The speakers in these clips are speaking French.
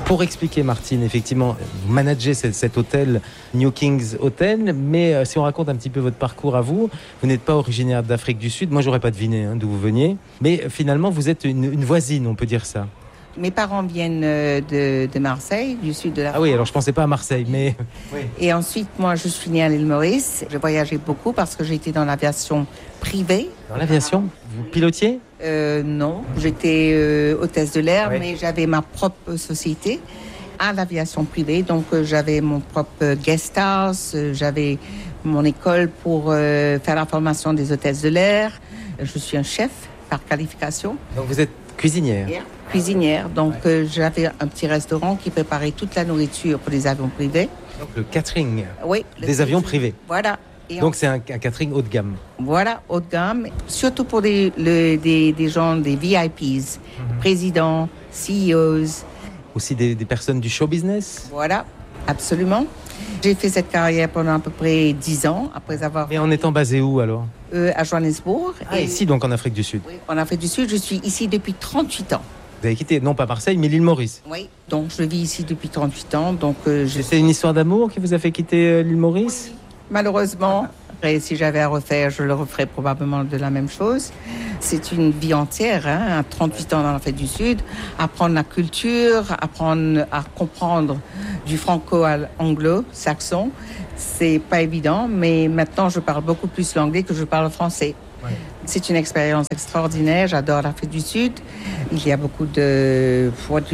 Pour expliquer, Martine, effectivement, vous managez cet hôtel, New Kings Hotel, mais si on raconte un petit peu votre parcours à vous, vous n'êtes pas originaire d'Afrique du Sud. Moi, j'aurais pas deviné d'où vous veniez, mais finalement, vous êtes une voisine, on peut dire ça. Mes parents viennent de Marseille, du sud de la France. Ah oui, alors je pensais pas à Marseille, mais... Oui. Et ensuite, moi, je suis née à l'île Maurice. J'ai voyagé beaucoup parce que j'étais dans l'aviation privée. Dans l'aviation, vous pilotiez ? Non, j'étais hôtesse de l'air, Oui. mais j'avais ma propre société à l'aviation privée. Donc, j'avais mon propre guest house, j'avais mon école pour faire la formation des hôtesses de l'air. Je suis un chef par qualification. Donc vous êtes cuisinière ? Cuisinière, donc j'avais un petit restaurant qui préparait toute la nourriture pour les avions privés. Donc le catering Oui. des avions privés. Voilà. Et Donc c'est un catering haut de gamme. Voilà, haut de gamme, surtout pour des gens, des VIPs, présidents, CEOs. Aussi des personnes du show business. Voilà, absolument. J'ai fait cette carrière pendant à peu près 10 ans, après avoir... Et en étant basé où alors ? À Johannesburg. Ah, ici donc en Afrique du Sud. Oui, en Afrique du Sud, je suis ici depuis 38 ans. Vous avez quitté, non pas Marseille, mais l'île Maurice. Oui, donc je vis ici depuis 38 ans. Donc, C'est une histoire d'amour qui vous a fait quitter l'île Maurice ? Malheureusement, et si j'avais à refaire, je le referais probablement de la même chose. C'est une vie entière, à 38 ans dans l'Afrique du Sud, apprendre la culture, apprendre à comprendre du franco-anglo-saxon. C'est pas évident, mais maintenant je parle beaucoup plus l'anglais que je parle le français. Ouais. C'est une expérience extraordinaire. J'adore l'Afrique du Sud. Il y a beaucoup de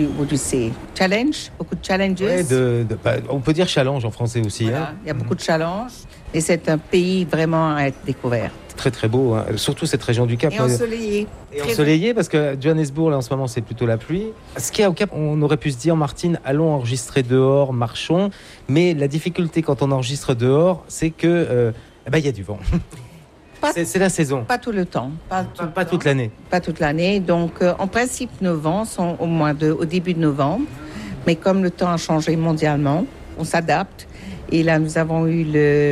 challenge, beaucoup de challenges. Ouais, on peut dire challenge en français aussi. Voilà, hein. Il y a beaucoup de challenges. Et c'est un pays vraiment à être découvert. Très très beau, hein. Surtout cette région du Cap. Et ensoleillé. Et ensoleillé parce que Johannesburg, là en ce moment, c'est plutôt la pluie. Ce qu'il y a au Cap, on aurait pu se dire, Martine, allons enregistrer dehors, marchons. Mais la difficulté quand on enregistre dehors, c'est que y a du vent. C'est la saison. Pas tout le temps. Pas toute l'année. Pas toute l'année. Donc, en principe, nos vents sont au début de novembre. Mais comme le temps a changé mondialement, on s'adapte. Et là, nous avons eu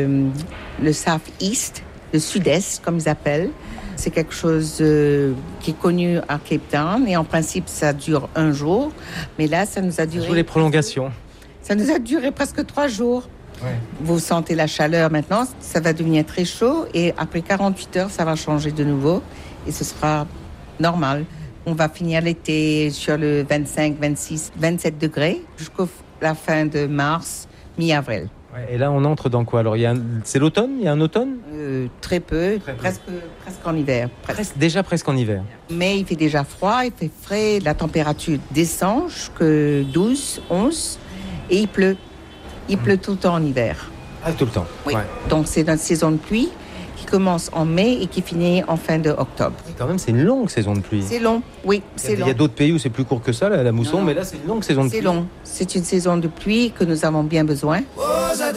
le South-East, le Sud-Est, comme ils appellent. C'est quelque chose qui est connu à Cape Town. Et en principe, ça dure 1 jour. Mais là, ça nous a duré... Sous les prolongations. Ça nous a duré presque 3 jours. Ouais. Vous sentez la chaleur maintenant, ça va devenir très chaud. Et après 48 heures, ça va changer de nouveau. Et ce sera normal. On va finir l'été sur le 25, 26, 27 degrés jusqu'à la fin de mars, mi-avril. Ouais, et là, on entre dans quoi alors c'est l'automne ? Il y a un automne ? Très peu, presque en hiver. Déjà presque en hiver. Mais il fait déjà froid, il fait frais, la température descend jusqu'à 12, 11 et il pleut. Il pleut tout le temps en hiver. Ah, tout le temps. Oui. Ouais. Donc c'est notre saison de pluie qui commence en mai et qui finit en fin d'octobre. Et quand même, c'est une longue saison de pluie. C'est long, oui, c'est long. Il y a d'autres pays où c'est plus court que ça, la mousson, mais là, c'est une longue saison de pluie. C'est long. C'est une saison de pluie que nous avons bien besoin.